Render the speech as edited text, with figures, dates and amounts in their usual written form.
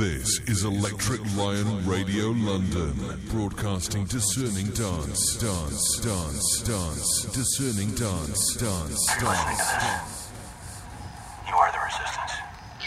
This is Electric Lion Radio London, broadcasting discerning dance, discerning dance.